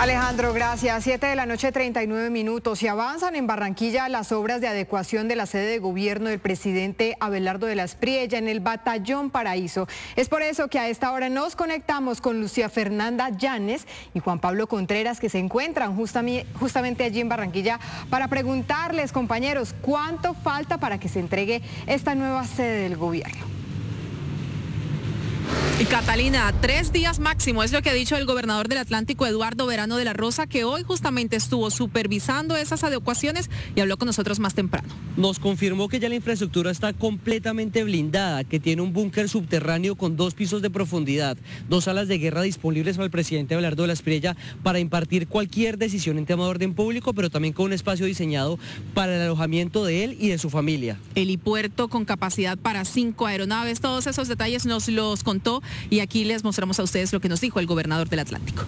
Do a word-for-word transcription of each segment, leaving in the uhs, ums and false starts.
Alejandro, gracias. Siete de la noche, treinta y nueve minutos. Y avanzan en Barranquilla las obras de adecuación de la sede de gobierno del presidente Abelardo de la Espriella en el Batallón Paraíso. Es por eso que a esta hora nos conectamos con Lucía Fernanda Llanes y Juan Pablo Contreras, que se encuentran justamente allí en Barranquilla, para preguntarles, compañeros, ¿cuánto falta para que se entregue esta nueva sede del gobierno? Y Catalina, tres días máximo, es lo que ha dicho el gobernador del Atlántico, Eduardo Verano de la Rosa, que hoy justamente estuvo supervisando esas adecuaciones y habló con nosotros más temprano. Nos confirmó que ya la infraestructura está completamente blindada, que tiene un búnker subterráneo con dos pisos de profundidad, dos salas de guerra disponibles para el presidente Abelardo de la Espriella para impartir cualquier decisión en tema de orden público, pero también con un espacio diseñado para el alojamiento de él y de su familia. Helipuerto con capacidad para cinco aeronaves, todos esos detalles nos los contó. Y aquí les mostramos a ustedes lo que nos dijo el gobernador del Atlántico.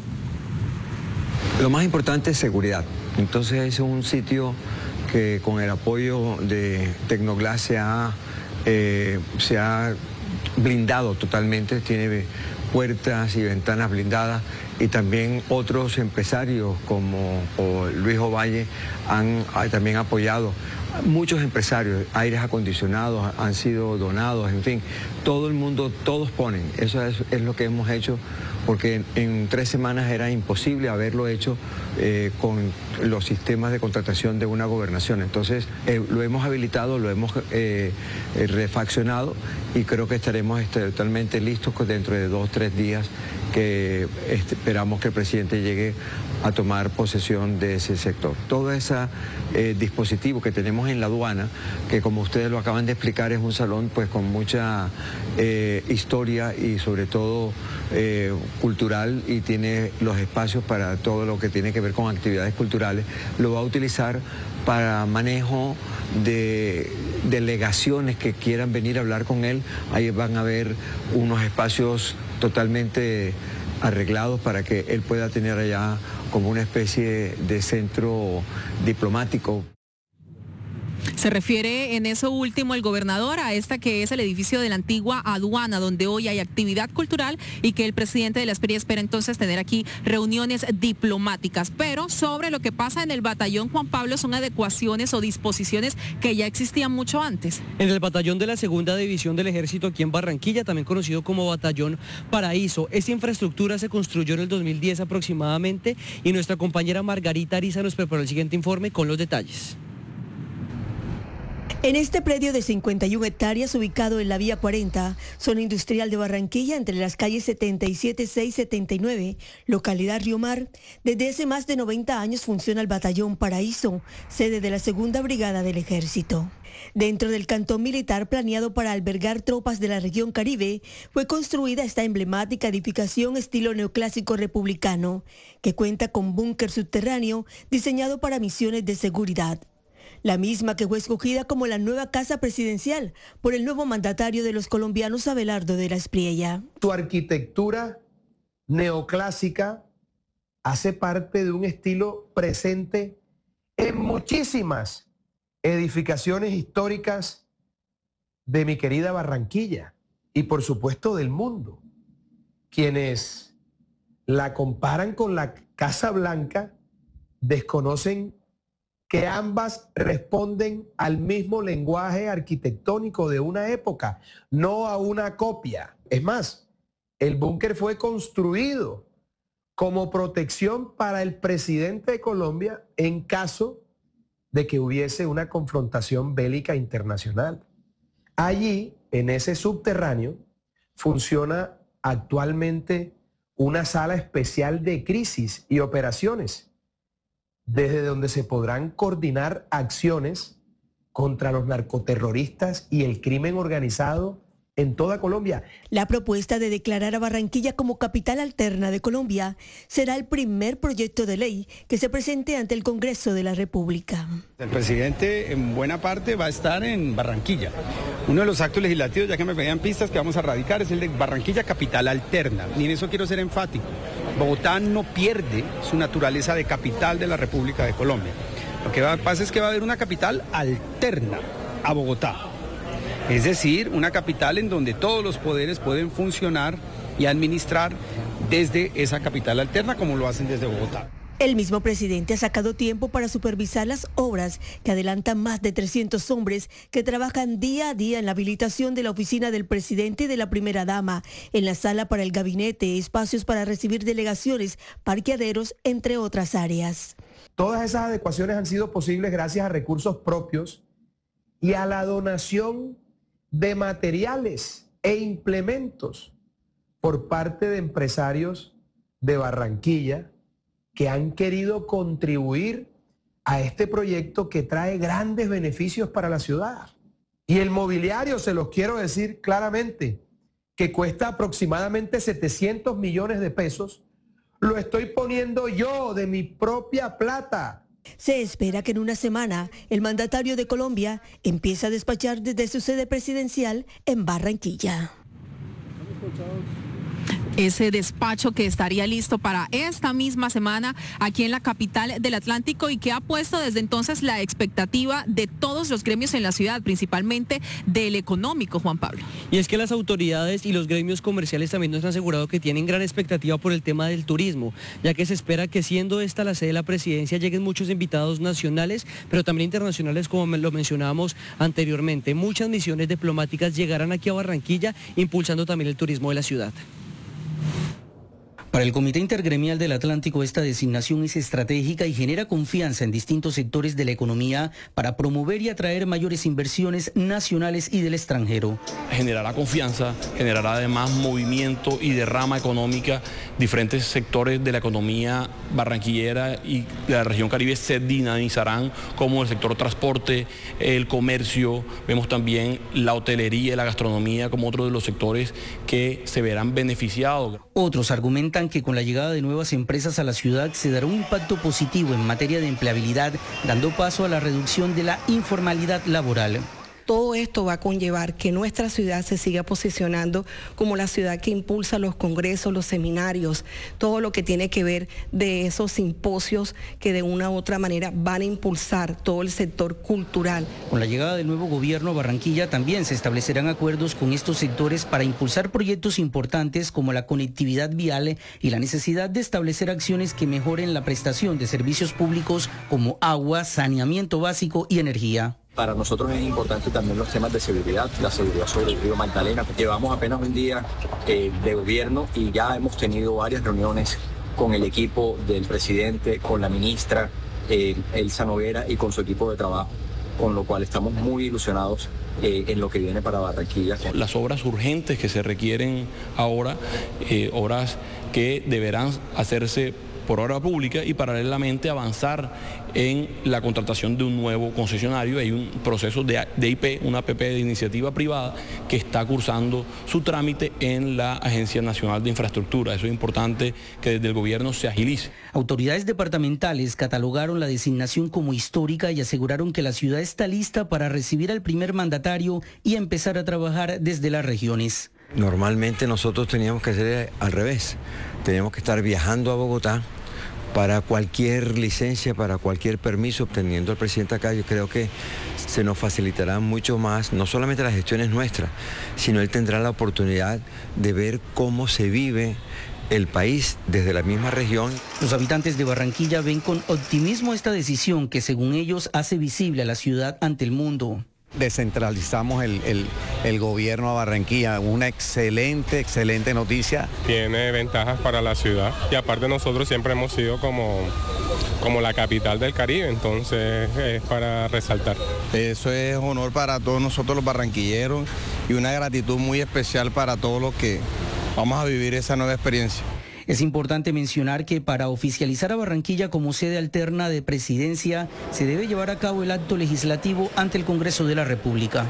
Lo más importante es seguridad. Entonces es un sitio que con el apoyo de Tecnoglass se ha, eh, se ha blindado totalmente, tiene puertas y ventanas blindadas, y también otros empresarios como Luis Ovalle han, han también apoyado. Muchos empresarios, aires acondicionados han sido donados, en fin, todo el mundo, todos ponen. Eso es, es lo que hemos hecho, porque en, en tres semanas era imposible haberlo hecho eh, con los sistemas de contratación de una gobernación. Entonces eh, lo hemos habilitado, lo hemos eh, refaccionado y creo que estaremos este, totalmente listos dentro de dos, tres días, que este, esperamos que el presidente llegue a tomar posesión de ese sector. Todo ese eh, dispositivo que tenemos en la aduana, que como ustedes lo acaban de explicar, es un salón pues con mucha eh, historia y sobre todo eh, cultural, y tiene los espacios para todo lo que tiene que ver con actividades culturales, lo va a utilizar para manejo de delegaciones que quieran venir a hablar con él. Ahí van a haber unos espacios totalmente arreglados para que él pueda tener allá como una especie de centro diplomático. Se refiere en eso último el gobernador a esta que es el edificio de la antigua aduana, donde hoy hay actividad cultural y que el presidente de la Espriella espera entonces tener aquí reuniones diplomáticas. Pero sobre lo que pasa en el batallón, Juan Pablo, son adecuaciones o disposiciones que ya existían mucho antes. En el batallón de la segunda división del ejército aquí en Barranquilla, también conocido como Batallón Paraíso, esta infraestructura se construyó en el dos mil diez aproximadamente, y nuestra compañera Margarita Ariza nos preparó el siguiente informe con los detalles. En este predio de cincuenta y una hectáreas ubicado en la vía cuarenta, zona industrial de Barranquilla, entre las calles setenta y siete, seis y setenta y nueve, localidad Río Mar, desde hace más de noventa años funciona el Batallón Paraíso, sede de la segunda brigada del ejército. Dentro del cantón militar planeado para albergar tropas de la región Caribe, fue construida esta emblemática edificación estilo neoclásico republicano, que cuenta con búnker subterráneo diseñado para misiones de seguridad. La misma que fue escogida como la nueva casa presidencial por el nuevo mandatario de los colombianos, Abelardo de la Espriella. Su arquitectura neoclásica hace parte de un estilo presente en muchísimas edificaciones históricas de mi querida Barranquilla y por supuesto del mundo. Quienes la comparan con la Casa Blanca desconocen que ambas responden al mismo lenguaje arquitectónico de una época, no a una copia. Es más, el búnker fue construido como protección para el presidente de Colombia en caso de que hubiese una confrontación bélica internacional. Allí, en ese subterráneo, funciona actualmente una sala especial de crisis y operaciones, desde donde se podrán coordinar acciones contra los narcoterroristas y el crimen organizado en toda Colombia. La propuesta de declarar a Barranquilla como capital alterna de Colombia será el primer proyecto de ley que se presente ante el Congreso de la República. El presidente en buena parte va a estar en Barranquilla. Uno de los actos legislativos, ya que me pedían pistas, que vamos a radicar es el de Barranquilla capital alterna. Y en eso quiero ser enfático. Bogotá no pierde su naturaleza de capital de la República de Colombia. Lo que va a pasar es que va a haber una capital alterna a Bogotá. Es decir, una capital en donde todos los poderes pueden funcionar y administrar desde esa capital alterna como lo hacen desde Bogotá. El mismo presidente ha sacado tiempo para supervisar las obras que adelantan más de trescientos hombres que trabajan día a día en la habilitación de la oficina del presidente y de la primera dama, en la sala para el gabinete, espacios para recibir delegaciones, parqueaderos, entre otras áreas. Todas esas adecuaciones han sido posibles gracias a recursos propios y a la donación de materiales e implementos por parte de empresarios de Barranquilla que han querido contribuir a este proyecto que trae grandes beneficios para la ciudad. Y el mobiliario, se los quiero decir claramente, que cuesta aproximadamente setecientos millones de pesos, lo estoy poniendo yo de mi propia plata. Se espera que en una semana el mandatario de Colombia empiece a despachar desde su sede presidencial en Barranquilla. Ese despacho que estaría listo para esta misma semana aquí en la capital del Atlántico y que ha puesto desde entonces la expectativa de todos los gremios en la ciudad, principalmente del económico, Juan Pablo. Y es que las autoridades y los gremios comerciales también nos han asegurado que tienen gran expectativa por el tema del turismo, ya que se espera que siendo esta la sede de la presidencia lleguen muchos invitados nacionales, pero también internacionales, como lo mencionábamos anteriormente. Muchas misiones diplomáticas llegarán aquí a Barranquilla, impulsando también el turismo de la ciudad. Para el Comité Intergremial del Atlántico, esta designación es estratégica y genera confianza en distintos sectores de la economía para promover y atraer mayores inversiones nacionales y del extranjero. Generará confianza, generará además movimiento y derrama económica. Diferentes sectores de la economía barranquillera y de la región Caribe se dinamizarán, como el sector transporte, el comercio. Vemos también la hotelería y la gastronomía como otro de los sectores que se verán beneficiados. Otros argumentan que con la llegada de nuevas empresas a la ciudad se dará un impacto positivo en materia de empleabilidad, dando paso a la reducción de la informalidad laboral. Todo esto va a conllevar que nuestra ciudad se siga posicionando como la ciudad que impulsa los congresos, los seminarios, todo lo que tiene que ver de esos simposios que de una u otra manera van a impulsar todo el sector cultural. Con la llegada del nuevo gobierno a Barranquilla también se establecerán acuerdos con estos sectores para impulsar proyectos importantes como la conectividad vial y la necesidad de establecer acciones que mejoren la prestación de servicios públicos como agua, saneamiento básico y energía. Para nosotros es importante también los temas de seguridad, la seguridad sobre el río Magdalena. Llevamos apenas un día eh, de gobierno y ya hemos tenido varias reuniones con el equipo del presidente, con la ministra eh, Elsa Noguera y con su equipo de trabajo, con lo cual estamos muy ilusionados eh, en lo que viene para Barranquilla. Las obras urgentes que se requieren ahora, eh, obras que deberán hacerse por obra pública y paralelamente avanzar en la contratación de un nuevo concesionario. Hay un proceso de, de I P, una P P de iniciativa privada que está cursando su trámite en la Agencia Nacional de Infraestructura. Eso es importante que desde el gobierno se agilice. Autoridades departamentales catalogaron la designación como histórica y aseguraron que la ciudad está lista para recibir al primer mandatario y empezar a trabajar desde las regiones. Normalmente nosotros teníamos que hacer al revés, teníamos que estar viajando a Bogotá para cualquier licencia, para cualquier permiso, obteniendo al presidente acá. Yo creo que se nos facilitará mucho más, no solamente las gestiones nuestras, sino él tendrá la oportunidad de ver cómo se vive el país desde la misma región. Los habitantes de Barranquilla ven con optimismo esta decisión que, según ellos, hace visible a la ciudad ante el mundo. Descentralizamos el, el, el gobierno a Barranquilla, una excelente, excelente noticia. Tiene ventajas para la ciudad y aparte nosotros siempre hemos sido como, como la capital del Caribe, entonces es para resaltar. Eso es honor para todos nosotros los barranquilleros y una gratitud muy especial para todos los que vamos a vivir esa nueva experiencia. Es importante mencionar que para oficializar a Barranquilla como sede alterna de presidencia se debe llevar a cabo el acto legislativo ante el Congreso de la República.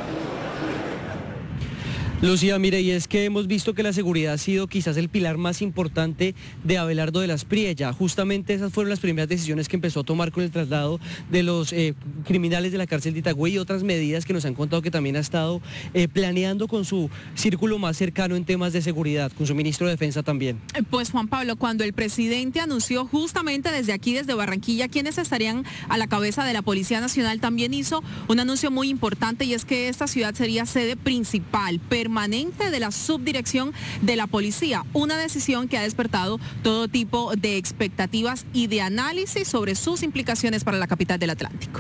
Lucía, mire, y es que hemos visto que la seguridad ha sido quizás el pilar más importante de Abelardo de la Espriella. Justamente esas fueron las primeras decisiones que empezó a tomar con el traslado de los eh, criminales de la cárcel de Itagüí y otras medidas que nos han contado que también ha estado eh, planeando con su círculo más cercano en temas de seguridad, con su ministro de Defensa también. Pues Juan Pablo, cuando el presidente anunció justamente desde aquí, desde Barranquilla, quiénes estarían a la cabeza de la Policía Nacional, también hizo un anuncio muy importante y es que esta ciudad sería sede principal, permanente, permanente de la subdirección de la policía, una decisión que ha despertado todo tipo de expectativas y de análisis sobre sus implicaciones para la capital del Atlántico.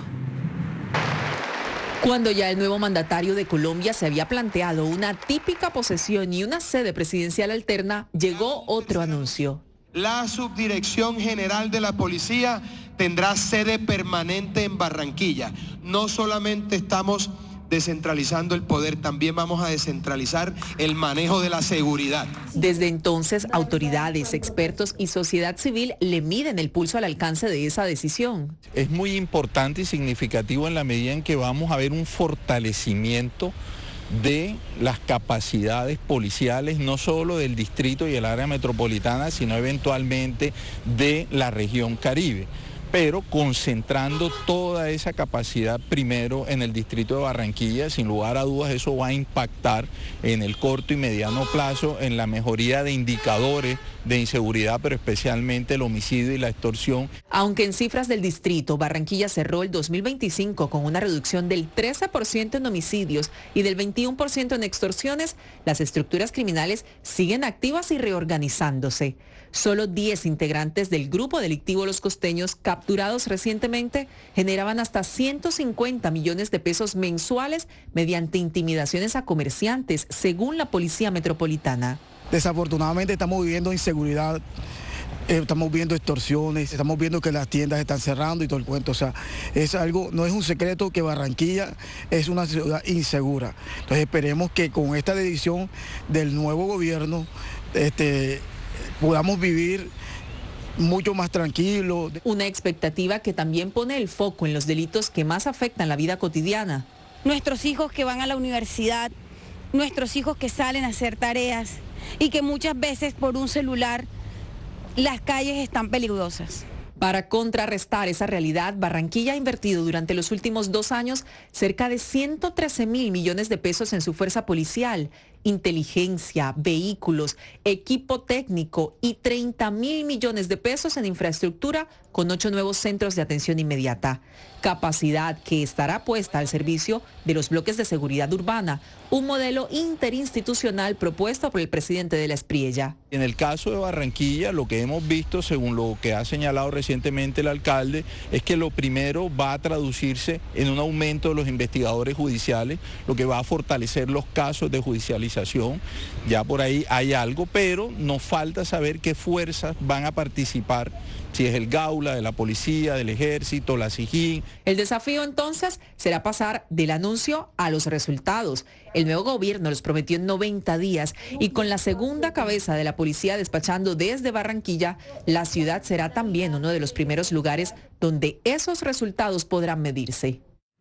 Cuando ya el nuevo mandatario de Colombia se había planteado una típica posesión y una sede presidencial alterna, llegó otro anuncio. La Subdirección General de la Policía tendrá sede permanente en Barranquilla. No solamente estamos descentralizando el poder, también vamos a descentralizar el manejo de la seguridad. Desde entonces, autoridades, expertos y sociedad civil le miden el pulso al alcance de esa decisión. Es muy importante y significativo en la medida en que vamos a ver un fortalecimiento de las capacidades policiales, no solo del distrito y el área metropolitana, sino eventualmente de la región Caribe, pero concentrando toda esa capacidad primero en el distrito de Barranquilla. Sin lugar a dudas eso va a impactar en el corto y mediano plazo en la mejoría de indicadores de inseguridad, pero especialmente el homicidio y la extorsión. Aunque en cifras del distrito, Barranquilla cerró el dos mil veinticinco con una reducción del trece por ciento en homicidios y del veintiuno por ciento en extorsiones, las estructuras criminales siguen activas y reorganizándose. Solo diez integrantes del grupo delictivo Los Costeños, capturados recientemente, generaban hasta ciento cincuenta millones de pesos mensuales mediante intimidaciones a comerciantes, según la Policía Metropolitana. Desafortunadamente estamos viviendo inseguridad, eh, estamos viendo extorsiones, estamos viendo que las tiendas están cerrando y todo el cuento. O sea, es algo, no es un secreto que Barranquilla es una ciudad insegura. Entonces esperemos que con esta decisión del nuevo gobierno, este, podamos vivir mucho más tranquilo. Una expectativa que también pone el foco en los delitos que más afectan la vida cotidiana. Nuestros hijos que van a la universidad, nuestros hijos que salen a hacer tareas y que muchas veces por un celular las calles están peligrosas. Para contrarrestar esa realidad, Barranquilla ha invertido durante los últimos dos años cerca de ciento trece mil millones de pesos en su fuerza policial, inteligencia, vehículos, equipo técnico y treinta mil millones de pesos en infraestructura con ocho nuevos centros de atención inmediata. Capacidad que estará puesta al servicio de los bloques de seguridad urbana, un modelo interinstitucional propuesto por el presidente de la Espriella. En el caso de Barranquilla, lo que hemos visto, según lo que ha señalado recientemente el alcalde, es que lo primero va a traducirse en un aumento de los investigadores judiciales, lo que va a fortalecer los casos de judicialización. Ya por ahí hay algo, pero nos falta saber qué fuerzas van a participar, si es el Gaula, de la policía, del ejército, la SIJIN. El desafío entonces será pasar del anuncio a los resultados. El nuevo gobierno los prometió en noventa días y con la segunda cabeza de la policía despachando desde Barranquilla, la ciudad será también uno de los primeros lugares donde esos resultados podrán medirse.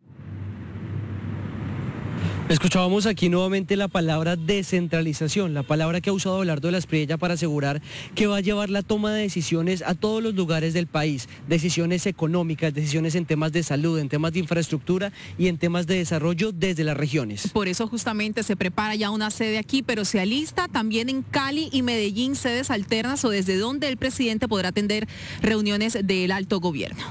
Escuchábamos aquí nuevamente la palabra descentralización, la palabra que ha usado Abelardo de la Espriella para asegurar que va a llevar la toma de decisiones a todos los lugares del país, decisiones económicas, decisiones en temas de salud, en temas de infraestructura y en temas de desarrollo desde las regiones. Por eso justamente se prepara ya una sede aquí, pero se alista también en Cali y Medellín sedes alternas o desde donde el presidente podrá atender reuniones del alto gobierno.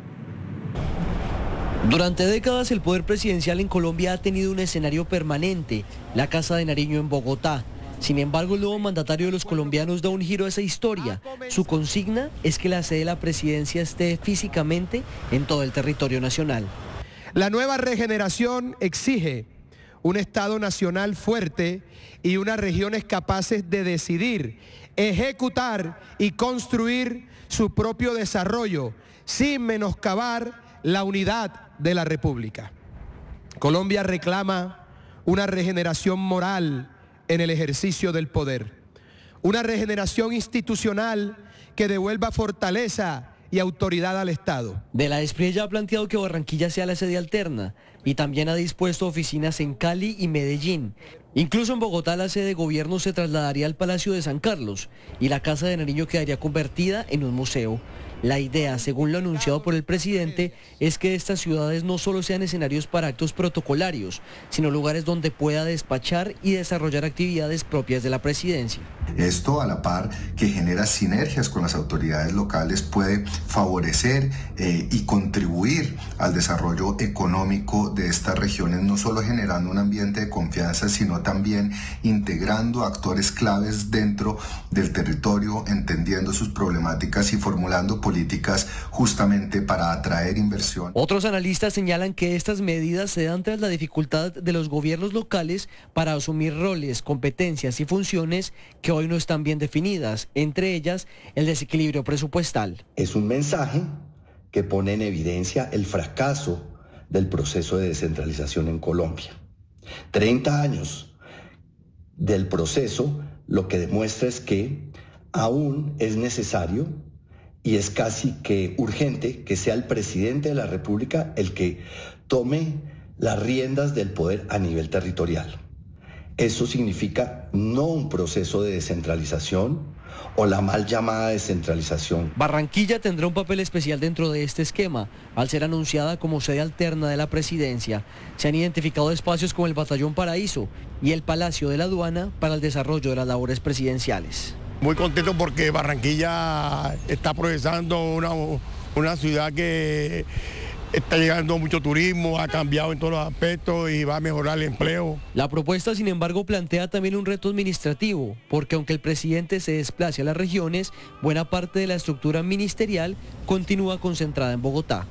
Durante décadas el poder presidencial en Colombia ha tenido un escenario permanente, la Casa de Nariño en Bogotá. Sin embargo, el nuevo mandatario de los colombianos da un giro a esa historia. Su consigna es que la sede de la presidencia esté físicamente en todo el territorio nacional. La nueva regeneración exige un Estado nacional fuerte y unas regiones capaces de decidir, ejecutar y construir su propio desarrollo sin menoscabar la unidad de la República. Colombia reclama una regeneración moral en el ejercicio del poder, una regeneración institucional que devuelva fortaleza y autoridad al Estado. De la Espriella ha planteado que Barranquilla sea la sede alterna y también ha dispuesto oficinas en Cali y Medellín. Incluso en Bogotá la sede de gobierno se trasladaría al Palacio de San Carlos y la Casa de Nariño quedaría convertida en un museo. La idea, según lo anunciado por el presidente, es que estas ciudades no solo sean escenarios para actos protocolarios, sino lugares donde pueda despachar y desarrollar actividades propias de la presidencia. Esto, a la par que genera sinergias con las autoridades locales, puede favorecer eh, y contribuir al desarrollo económico de estas regiones, no solo generando un ambiente de confianza, sino también integrando actores claves dentro del territorio, entendiendo sus problemáticas y formulando políticas justamente para atraer inversión. Otros analistas señalan que estas medidas se dan tras la dificultad de los gobiernos locales para asumir roles, competencias y funciones que hoy no están bien definidas, entre ellas el desequilibrio presupuestal. Es un mensaje que pone en evidencia el fracaso del proceso de descentralización en Colombia. treinta años del proceso lo que demuestra es que aún es necesario y es casi que urgente que sea el presidente de la República el que tome las riendas del poder a nivel territorial. Eso significa no un proceso de descentralización o la mal llamada descentralización. Barranquilla tendrá un papel especial dentro de este esquema, al ser anunciada como sede alterna de la presidencia. Se han identificado espacios como el Batallón Paraíso y el Palacio de la Aduana para el desarrollo de las labores presidenciales. Muy contento porque Barranquilla está progresando, una, una ciudad que está llegando mucho turismo, ha cambiado en todos los aspectos y va a mejorar el empleo. La propuesta, sin embargo, plantea también un reto administrativo, porque aunque el presidente se desplace a las regiones, buena parte de la estructura ministerial continúa concentrada en Bogotá.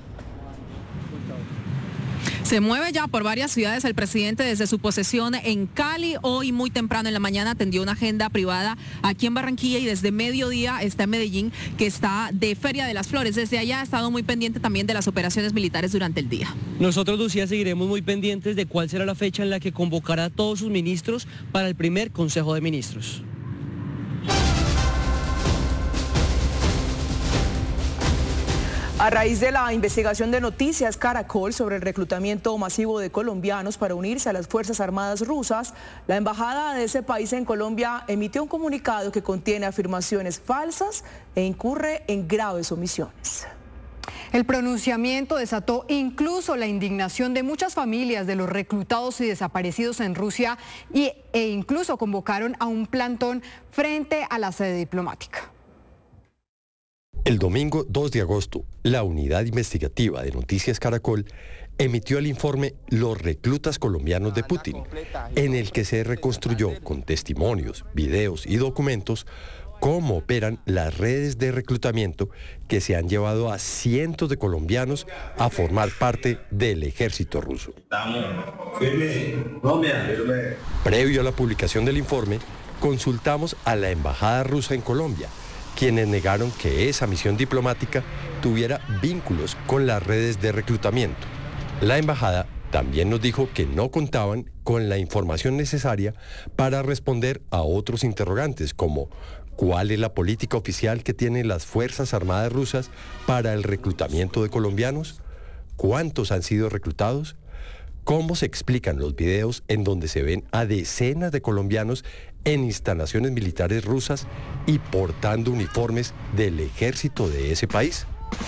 Se mueve ya por varias ciudades el presidente desde su posesión en Cali. Hoy muy temprano en la mañana atendió una agenda privada aquí en Barranquilla y desde mediodía está en Medellín, que está de Feria de las Flores. Desde allá ha estado muy pendiente también de las operaciones militares durante el día. Nosotros, Lucía, seguiremos muy pendientes de cuál será la fecha en la que convocará a todos sus ministros para el primer Consejo de Ministros. A raíz de la investigación de Noticias Caracol sobre el reclutamiento masivo de colombianos para unirse a las Fuerzas Armadas rusas, la embajada de ese país en Colombia emitió un comunicado que contiene afirmaciones falsas e incurre en graves omisiones. El pronunciamiento desató incluso la indignación de muchas familias de los reclutados y desaparecidos en Rusia y, e incluso convocaron a un plantón frente a la sede diplomática. El domingo dos de agosto, la unidad investigativa de Noticias Caracol emitió el informe Los reclutas colombianos de Putin, en el que se reconstruyó con testimonios, videos y documentos cómo operan las redes de reclutamiento que se han llevado a cientos de colombianos a formar parte del ejército ruso. Previo a la publicación del informe, consultamos a la embajada rusa en Colombia, quienes negaron que esa misión diplomática tuviera vínculos con las redes de reclutamiento. La embajada también nos dijo que no contaban con la información necesaria para responder a otros interrogantes, como ¿cuál es la política oficial que tienen las Fuerzas Armadas rusas para el reclutamiento de colombianos? ¿Cuántos han sido reclutados? ¿Cómo se explican los videos en donde se ven a decenas de colombianos en instalaciones militares rusas y portando uniformes del ejército de ese país?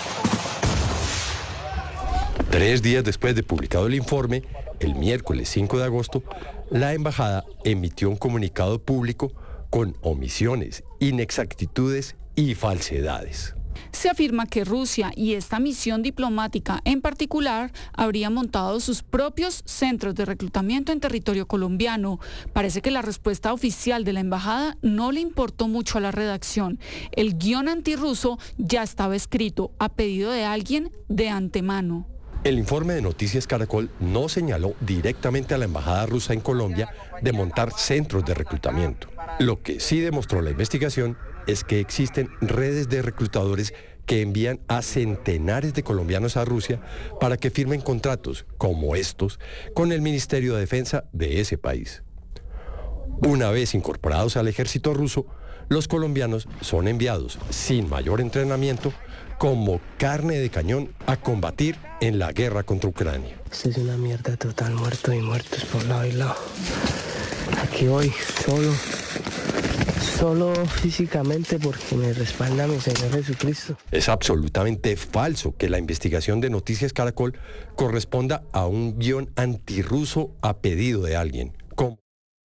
Tres días después de publicado el informe, el miércoles cinco de agosto, la embajada emitió un comunicado público con omisiones, inexactitudes y falsedades. Se afirma que Rusia y esta misión diplomática en particular habría montado sus propios centros de reclutamiento en territorio colombiano. Parece que la respuesta oficial de la embajada no le importó mucho a la redacción. El guión antirruso ya estaba escrito a pedido de alguien de antemano. El informe de Noticias Caracol no señaló directamente a la embajada rusa en Colombia de montar centros de reclutamiento. Lo que sí demostró la investigación es que existen redes de reclutadores que envían a centenares de colombianos a Rusia para que firmen contratos como estos con el Ministerio de Defensa de ese país. Una vez incorporados al ejército ruso, los colombianos son enviados sin mayor entrenamiento como carne de cañón a combatir en la guerra contra Ucrania. Esto es una mierda total, muertos y muertos por lado y lado. Aquí voy solo, Solo físicamente porque me respalda mi Señor Jesucristo. Es absolutamente falso que la investigación de Noticias Caracol corresponda a un guión antirruso a pedido de alguien. ¿Cómo?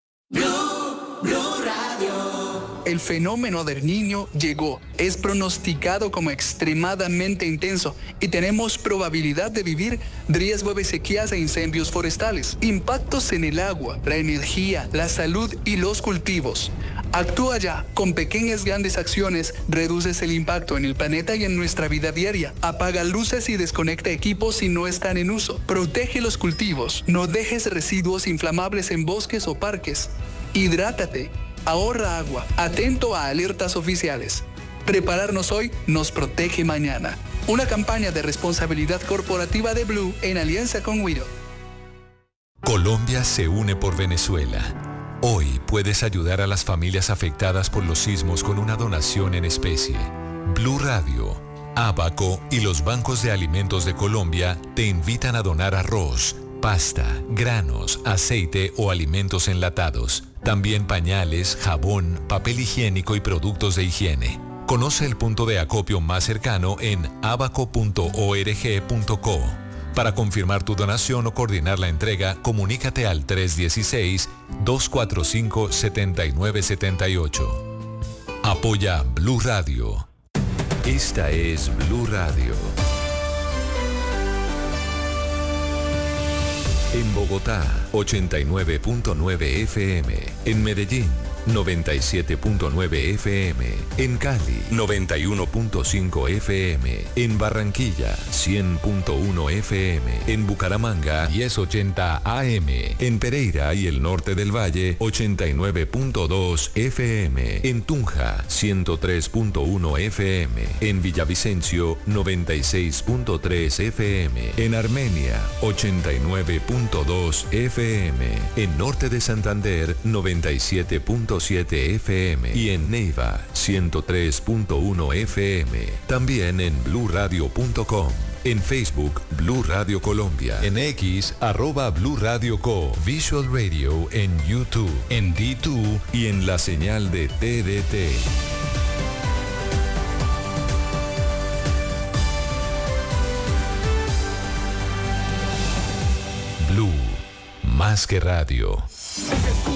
El fenómeno del Niño llegó, es pronosticado como extremadamente intenso y tenemos probabilidad de vivir riesgo de sequías e incendios forestales, impactos en el agua, la energía, la salud y los cultivos. Actúa ya, con pequeñas grandes acciones, reduces el impacto en el planeta y en nuestra vida diaria. Apaga luces y desconecta equipos si no están en uso. Protege los cultivos, no dejes residuos inflamables en bosques o parques. Hidrátate. Ahorra agua, atento a alertas oficiales. Prepararnos hoy nos protege mañana. Una campaña de responsabilidad corporativa de Blue en alianza con Wido. Colombia se une por Venezuela. Hoy puedes ayudar a las familias afectadas por los sismos con una donación en especie. Blue Radio, Abaco y los bancos de alimentos de Colombia te invitan a donar arroz, pasta, granos, aceite o alimentos enlatados. También pañales, jabón, papel higiénico y productos de higiene. Conoce el punto de acopio más cercano en abaco punto org punto co. Para confirmar tu donación o coordinar la entrega, comunícate al tres uno seis, dos cuatro cinco, siete nueve siete ocho. Apoya Blue Radio. Esta es Blue Radio. En Bogotá, ochenta y nueve punto nueve F M. En Medellín, noventa y siete punto nueve F M. En Cali, noventa y uno punto cinco F M. En Barranquilla, cien punto uno F M. En Bucaramanga, diez ochenta A M. En Pereira y el norte del Valle, ochenta y nueve punto dos F M. En Tunja, ciento tres punto uno F M. En Villavicencio, noventa y seis punto tres F M. En Armenia, ochenta y nueve punto dos F M. En Norte de Santander, noventa y siete punto siete F M. Y en Neiva, ciento tres punto uno F M. También en blue radio punto com. En Facebook, Blue Radio Colombia. En X, arroba Blue Radio Co. Visual Radio en YouTube, en D dos y en la señal de T D T. Blue, más que radio.